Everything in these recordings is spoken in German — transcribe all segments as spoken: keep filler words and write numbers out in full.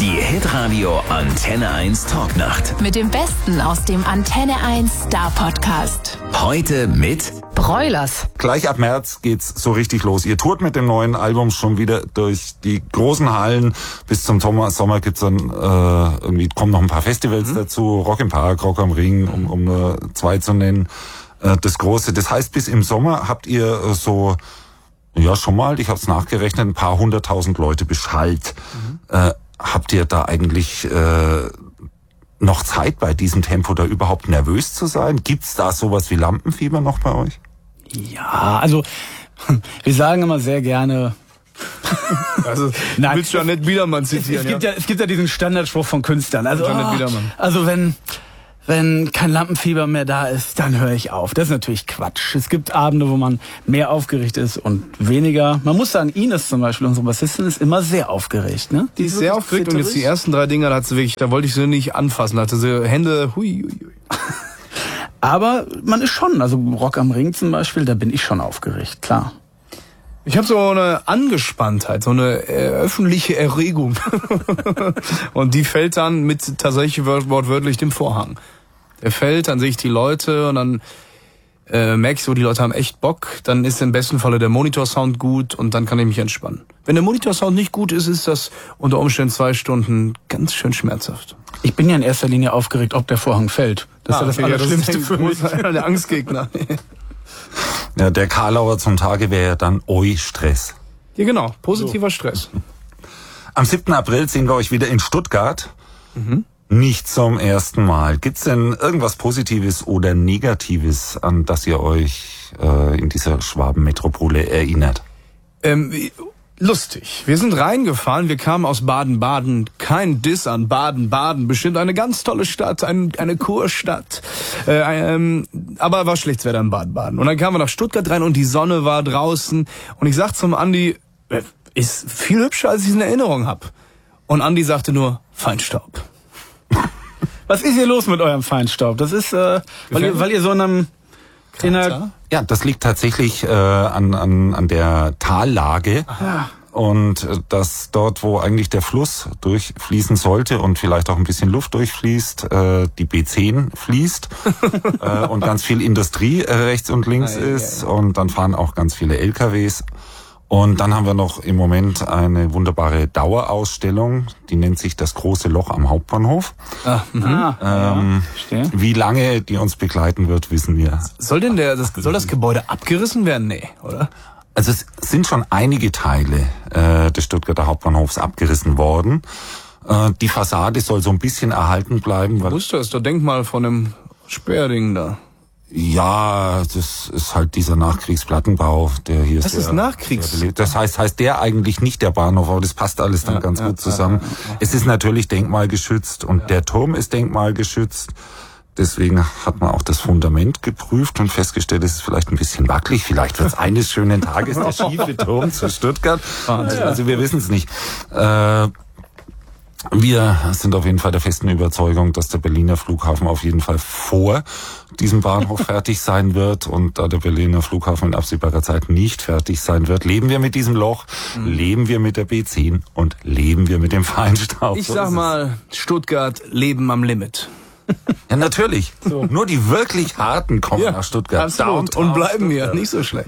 Die Hitradio Antenne eins Talknacht. Mit dem Besten aus dem Antenne eins Star Podcast. Heute mit Broilers. Gleich ab März geht's so richtig los. Ihr tourt mit dem neuen Album schon wieder durch die großen Hallen. Bis zum Sommer, Sommer gibt's dann äh, irgendwie kommen noch ein paar Festivals mhm. dazu. Rock im Park, Rock am Ring, um, um nur zwei zu nennen. Äh, das Große. Das heißt, bis im Sommer habt ihr äh, so ja schon mal, ich habe es nachgerechnet, ein paar hunderttausend Leute beschallt. Mhm. Äh, habt ihr da eigentlich äh, noch Zeit bei diesem Tempo da überhaupt nervös zu sein? Gibt's da sowas wie Lampenfieber noch bei euch? Ja, also wir sagen immer sehr gerne. Also Nein, du willst Jeanette Biedermann zitieren. Es, es, gibt ja? ja, es gibt ja diesen Standardspruch von Künstlern. Also, Jeanette oh, Biedermann. also wenn wenn kein Lampenfieber mehr da ist, dann höre ich auf. Das ist natürlich Quatsch. Es gibt Abende, wo man mehr aufgeregt ist und weniger. Man muss sagen, Ines zum Beispiel, unsere Bassistin, ist immer sehr aufgeregt. Ne? Die ist sehr aufgeregt und jetzt die ersten drei Dinger, da hat sie wirklich, da wollte ich sie nicht anfassen, da hatte sie Hände, hui, hui, hui. Aber man ist schon, also Rock am Ring zum Beispiel, da bin ich schon aufgeregt, klar. Ich habe so eine Angespanntheit, so eine äh, öffentliche Erregung. Und die fällt dann mit tatsächlich wortwörtlich dem Vorhang. Der fällt, dann sehe ich die Leute und dann äh, merke ich so, die Leute haben echt Bock. Dann ist im besten Falle der Monitorsound gut und dann kann ich mich entspannen. Wenn der Monitorsound nicht gut ist, ist das unter Umständen zwei Stunden ganz schön schmerzhaft. Ich bin ja in erster Linie aufgeregt, ob der Vorhang fällt. Das ah, ist ja das okay, Allerschlimmste ja, das für mich. Der Angstgegner. Ja, der Karlauer zum Tage wäre ja dann Eu-Stress. Ja, genau. Positiver so. Stress. Am siebten April sehen wir euch wieder in Stuttgart. Mhm. Nicht zum ersten Mal. Gibt's denn irgendwas Positives oder Negatives, an das ihr euch äh, in dieser Schwabenmetropole erinnert? Ähm, lustig. Wir sind reingefahren, wir kamen aus Baden-Baden. Kein Diss an Baden-Baden. Bestimmt eine ganz tolle Stadt, ein, eine Kurstadt. Äh, ähm, aber war schlechtes Wetter in Baden-Baden. Und dann kamen wir nach Stuttgart rein und die Sonne war draußen. Und ich sag zum Andi, äh, ist viel hübscher, als ich es in Erinnerung hab. Und Andi sagte nur, Feinstaub. Was ist hier los mit eurem Feinstaub? Das ist, äh, weil ihr, weil ihr so in einem... In einer, ja, das liegt tatsächlich äh, an, an, an der Tallage. Aha. Und äh, dass dort, wo eigentlich der Fluss durchfließen sollte und vielleicht auch ein bisschen Luft durchfließt, äh, die B zehn fließt äh, und ganz viel Industrie äh, rechts und links ah, ja, ist. ja. Und dann fahren auch ganz viele L K Ws. Und dann haben wir noch im Moment eine wunderbare Dauerausstellung, die nennt sich Das große Loch am Hauptbahnhof. Ah, ah, ähm, ja, wie lange die uns begleiten wird, wissen wir. Soll denn der, das, soll das Gebäude abgerissen werden? Nee, oder? Also es sind schon einige Teile äh, des Stuttgarter Hauptbahnhofs abgerissen worden. Äh, die Fassade soll so ein bisschen erhalten bleiben. Weil wusste das, das Denkmal von dem Sperrding da. Ja, das ist halt dieser Nachkriegsplattenbau, der hier ist. Das ist Nachkriegs. Der, das heißt, heißt der eigentlich nicht der Bahnhof, aber das passt alles dann ja, ganz ja, gut zusammen. Ja, ja, ja. Es ist natürlich denkmalgeschützt und ja. der Turm ist denkmalgeschützt. Deswegen hat man auch das Fundament geprüft und festgestellt, es ist vielleicht ein bisschen wackelig. Vielleicht wird es eines schönen Tages der schiefe Turm zu Stuttgart. Also, also wir wissen es nicht. Äh, Wir sind auf jeden Fall der festen Überzeugung, dass der Berliner Flughafen auf jeden Fall vor diesem Bahnhof fertig sein wird. Und da der Berliner Flughafen in absehbarer Zeit nicht fertig sein wird, leben wir mit diesem Loch, mhm. leben wir mit der B zehn und leben wir mit dem Feinstaub. Ich sag mal, Stuttgart, Leben am Limit. Ja, natürlich. So. Nur die wirklich Harten kommen ja, nach Stuttgart. Absolut. Und bleiben hier. Nicht so schlecht.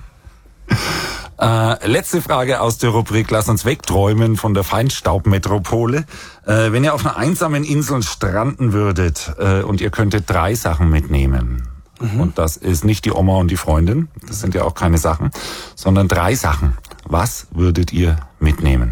Äh, letzte Frage aus der Rubrik Lass uns wegträumen von der Feinstaubmetropole. Äh, wenn ihr auf einer einsamen Insel stranden würdet äh, und ihr könntet drei Sachen mitnehmen, mhm. und das ist nicht die Oma und die Freundin, das sind ja auch keine Sachen, sondern drei Sachen. Was würdet ihr mitnehmen?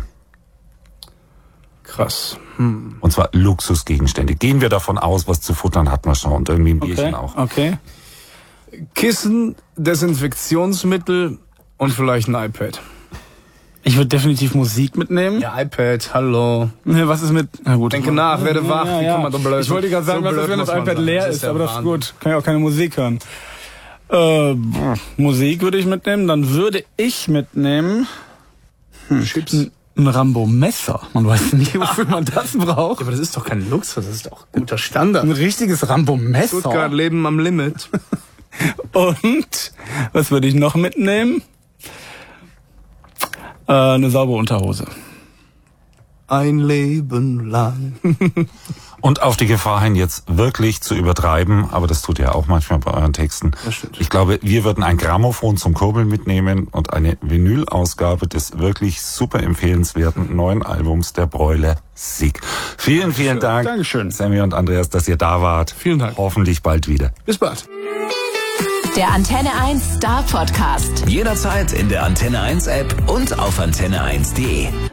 Krass. Hm. Und zwar Luxusgegenstände. Gehen wir davon aus, was zu futtern hat man schon und irgendwie ein Bierchen okay. auch. Okay. Kissen, Desinfektionsmittel und vielleicht ein iPad. Ich würde definitiv Musik mitnehmen. Ja, iPad, hallo. Ja, was ist mit... Na gut. Denke nach, werde wach, ja, ja, wie kann man da blöd? Ich wollte gerade sagen, so was ist, wenn das iPad sein. leer das ist, ist aber das ist Wahnsinn. gut. Kann ja auch keine Musik hören. Äh, Musik würde ich mitnehmen. Dann würde ich mitnehmen... Hm, Chips. Ein, ein Rambo-Messer. Man weiß nicht, wofür man das braucht. Ja, aber das ist doch kein Luxus, das ist doch guter Standard. Ein richtiges Rambo-Messer. Stuttgart, Leben am Limit. Und was würde ich noch mitnehmen? Äh, eine saubere Unterhose. ein Leben lang. Und auf die Gefahr hin, jetzt wirklich zu übertreiben, aber das tut ihr auch manchmal bei euren Texten. Das stimmt. Ich glaube, wir würden ein Grammophon zum Kurbeln mitnehmen und eine Vinyl-Ausgabe des wirklich super empfehlenswerten neuen Albums der Bräuler Sieg. Vielen, vielen Dank, Dankeschön. Sammy und Andreas, dass ihr da wart. Vielen Dank. Hoffentlich bald wieder. Bis bald. Der Antenne eins Star Podcast. Jederzeit in der Antenne eins App und auf antenne eins punkt de.